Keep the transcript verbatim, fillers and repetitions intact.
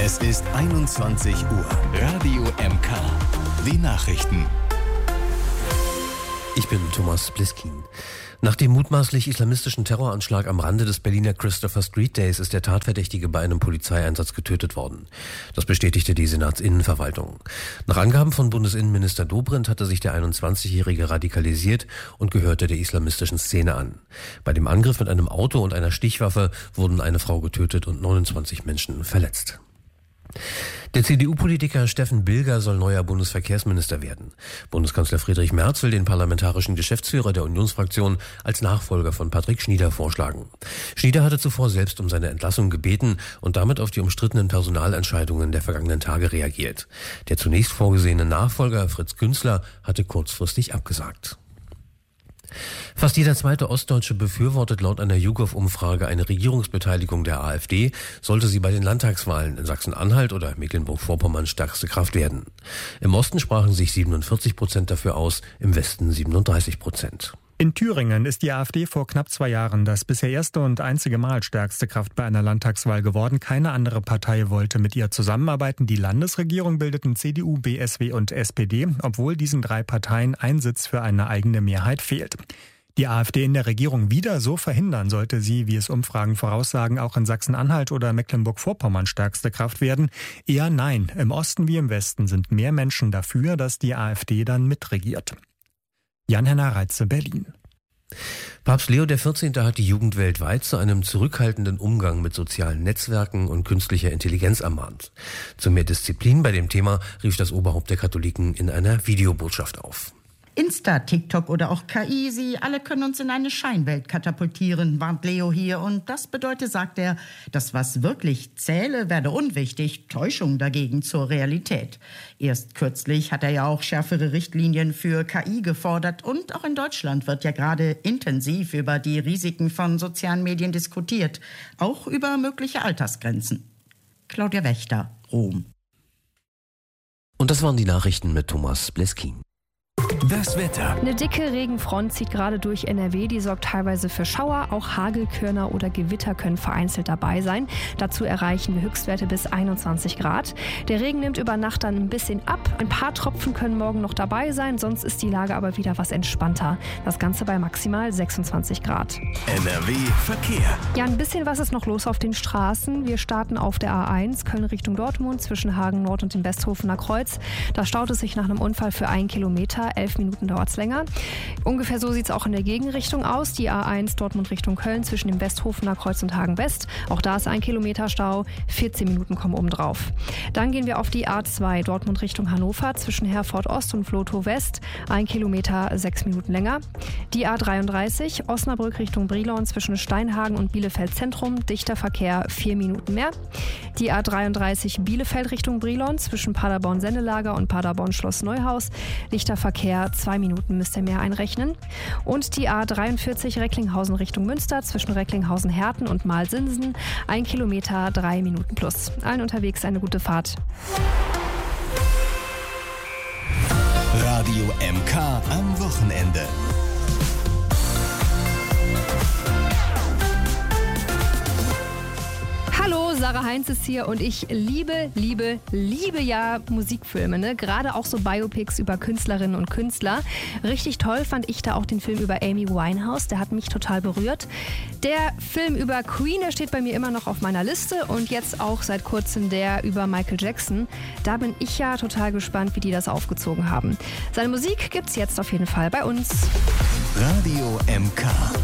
Es ist einundzwanzig Uhr. Radio M K. Die Nachrichten. Ich bin Thomas Bliskin. Nach dem mutmaßlich islamistischen Terroranschlag am Rande des Berliner Christopher Street Days ist der Tatverdächtige bei einem Polizeieinsatz getötet worden. Das bestätigte die Senatsinnenverwaltung. Nach Angaben von Bundesinnenminister Dobrindt hatte sich der einundzwanzigjährige radikalisiert und gehörte der islamistischen Szene an. Bei dem Angriff mit einem Auto und einer Stichwaffe wurden eine Frau getötet und neunundzwanzig Menschen verletzt. Der C D U-Politiker Steffen Bilger soll neuer Bundesverkehrsminister werden. Bundeskanzler Friedrich Merz will den parlamentarischen Geschäftsführer der Unionsfraktion als Nachfolger von Patrick Schnieder vorschlagen. Schnieder hatte zuvor selbst um seine Entlassung gebeten und damit auf die umstrittenen Personalentscheidungen der vergangenen Tage reagiert. Der zunächst vorgesehene Nachfolger Fritz Günzler hatte kurzfristig abgesagt. Fast jeder zweite Ostdeutsche befürwortet laut einer YouGov-Umfrage eine Regierungsbeteiligung der AfD, sollte sie bei den Landtagswahlen in Sachsen-Anhalt oder Mecklenburg-Vorpommern stärkste Kraft werden. Im Osten sprachen sich siebenundvierzig Prozent dafür aus, im Westen siebenunddreißig Prozent. In Thüringen ist die AfD vor knapp zwei Jahren das bisher erste und einzige Mal stärkste Kraft bei einer Landtagswahl geworden. Keine andere Partei wollte mit ihr zusammenarbeiten. Die Landesregierung bildeten C D U, B S W und S P D, obwohl diesen drei Parteien ein Sitz für eine eigene Mehrheit fehlt. Die AfD in der Regierung wieder so verhindern, sollte sie, wie es Umfragen voraussagen, auch in Sachsen-Anhalt oder Mecklenburg-Vorpommern stärkste Kraft werden? Eher nein. Im Osten wie im Westen sind mehr Menschen dafür, dass die AfD dann mitregiert. Jan-Henner Reitze, Berlin. Papst Leo der vierzehnte hat die Jugend weltweit zu einem zurückhaltenden Umgang mit sozialen Netzwerken und künstlicher Intelligenz ermahnt. Zu mehr Disziplin bei dem Thema rief das Oberhaupt der Katholiken in einer Videobotschaft auf. Insta, TikTok oder auch K I, sie alle können uns in eine Scheinwelt katapultieren, warnt Leo hier. Und das bedeutet, sagt er, das, was wirklich zähle, werde unwichtig, Täuschung dagegen zur Realität. Erst kürzlich hat er ja auch schärfere Richtlinien für K I gefordert. Und auch in Deutschland wird ja gerade intensiv über die Risiken von sozialen Medien diskutiert. Auch über mögliche Altersgrenzen. Claudia Wächter, Rom. Und das waren die Nachrichten mit Thomas Bliskin. Das Wetter. Eine dicke Regenfront zieht gerade durch N R W, die sorgt teilweise für Schauer, auch Hagelkörner oder Gewitter können vereinzelt dabei sein. Dazu erreichen wir Höchstwerte bis einundzwanzig Grad. Der Regen nimmt über Nacht dann ein bisschen ab. Ein paar Tropfen können morgen noch dabei sein, sonst ist die Lage aber wieder was entspannter. Das Ganze bei maximal sechsundzwanzig Grad. N R W Verkehr. Ja, ein bisschen was ist noch los auf den Straßen. Wir starten auf der A eins, Köln Richtung Dortmund, zwischen Hagen Nord und dem Westhofener Kreuz. Da staut es sich nach einem Unfall für einen Kilometer. Elf Minuten dauert es länger. Ungefähr so sieht es auch in der Gegenrichtung aus. Die A eins Dortmund Richtung Köln zwischen dem Westhofener Kreuz und Hagen West. Auch da ist ein Kilometer Stau. vierzehn Minuten kommen obendrauf. Dann gehen wir auf die A zwei Dortmund Richtung Hannover zwischen Herford Ost und Vlotho West. Ein Kilometer, sechs Minuten länger. Die A dreiunddreißig Osnabrück Richtung Brilon zwischen Steinhagen und Bielefeld Zentrum. Dichter Verkehr, vier Minuten mehr. Die A dreiunddreißig Bielefeld Richtung Brilon zwischen Paderborn Sennelager und Paderborn Schloss Neuhaus. Dichter Verkehr, zwei Minuten müsst ihr mehr einrechnen. Und die A dreiundvierzig Recklinghausen Richtung Münster zwischen Recklinghausen-Herten und Malsinsen. Ein Kilometer, drei Minuten plus. Allen unterwegs eine gute Fahrt. Radio M K am Wochenende. Hallo, Sarah Heinz ist hier und ich liebe, liebe, liebe ja Musikfilme, ne? Gerade auch so Biopics über Künstlerinnen und Künstler. Richtig toll fand ich da auch den Film über Amy Winehouse, der hat mich total berührt. Der Film über Queen, der steht bei mir immer noch auf meiner Liste und jetzt auch seit kurzem der über Michael Jackson. Da bin ich ja total gespannt, wie die das aufgezogen haben. Seine Musik gibt's jetzt auf jeden Fall bei uns. Radio M K.